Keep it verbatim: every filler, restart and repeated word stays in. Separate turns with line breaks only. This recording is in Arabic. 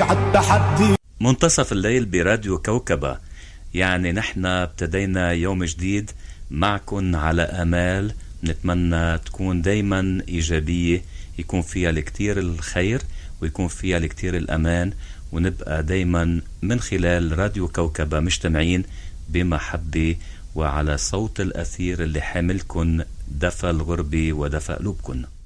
تحدي عالتحدي.
منتصف الليل براديو كوكبة، يعني نحن ابتدينا يوم جديد معكن على أمال نتمنى تكون دايما إيجابية، يكون فيها الكتير الخير ويكون فيها الكتير الأمان، ونبقى دايما من خلال راديو كوكبة مجتمعين بمحبة وعلى صوت الأثير اللي حاملكن دفى الغربة ودفى قلوبكن.